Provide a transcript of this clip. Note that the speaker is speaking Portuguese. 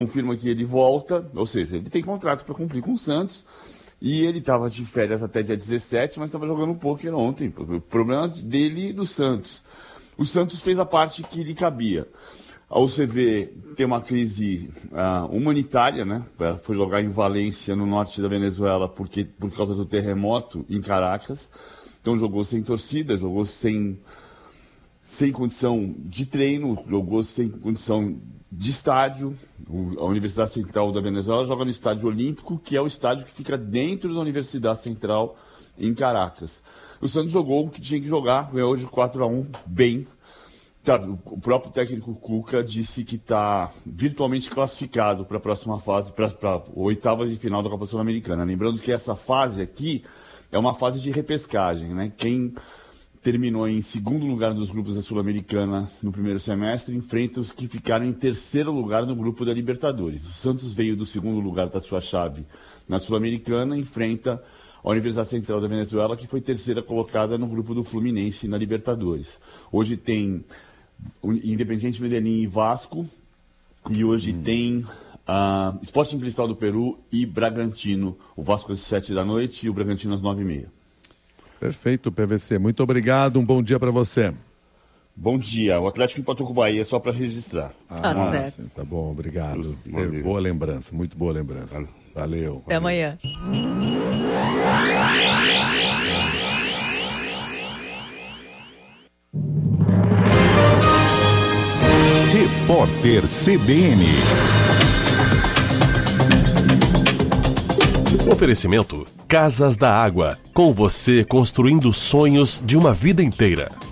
confirma que ele volta, ou seja, ele tem contrato para cumprir com o Santos, e ele estava de férias até dia 17, mas estava jogando pôquer ontem. O problema dele e do Santos. O Santos fez a parte que lhe cabia. A UCV tem uma crise humanitária, né? Foi jogar em Valência, no norte da Venezuela, por causa do terremoto em Caracas. Então jogou sem torcida, jogou sem condição de treino, jogou sem condição de estádio. A Universidade Central da Venezuela joga no Estádio Olímpico, que é o estádio que fica dentro da Universidade Central em Caracas. O Santos jogou o que tinha que jogar, ganhou de 4-1 bem. O próprio técnico Cuca disse que está virtualmente classificado para a próxima fase, para a oitava de final da Copa Sul-Americana. Lembrando que essa fase aqui é uma fase de repescagem, né? Quem terminou em segundo lugar dos grupos da Sul-Americana no primeiro semestre enfrenta os que ficaram em terceiro lugar no grupo da Libertadores. O Santos veio do segundo lugar da sua chave na Sul-Americana e enfrenta a Universidade Central da Venezuela, que foi terceira colocada no grupo do Fluminense na Libertadores. Hoje tem Independiente Medellín e Vasco, e hoje tem Sporting Cristal do Peru e Bragantino. O Vasco às 7 da noite e o Bragantino às 9h30. Perfeito, PVC. Muito obrigado, um bom dia para você. Bom dia. O Atlético empatou com o Bahia, só para registrar. Certo. Sim, tá bom, obrigado. Boa lembrança, muito boa lembrança. Valeu. Até amanhã. Repórter CBN. Oferecimento Casas da Água. Com você construindo sonhos de uma vida inteira.